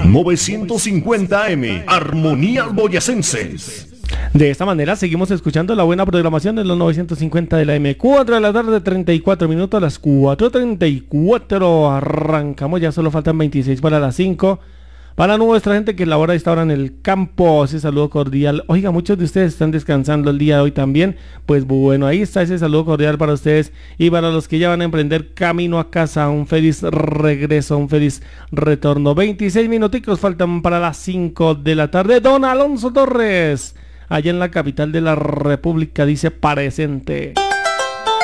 950 AM, Armonía Boyacense. De esta manera seguimos escuchando la buena programación de los 950 de la M. 4 de la tarde, 34 minutos, a las 4:34 arrancamos, ya solo faltan 26 para las 5. Para nuestra gente que labora a esta hora en el campo, ese saludo cordial. Oiga, muchos de ustedes están descansando el día de hoy también. Pues bueno, ahí está ese saludo cordial para ustedes. Y para los que ya van a emprender camino a casa, un feliz regreso, un feliz retorno. 26 minuticos faltan para las 5 de la tarde. Don Alonso Torres, allá en la capital de la República, dice presente.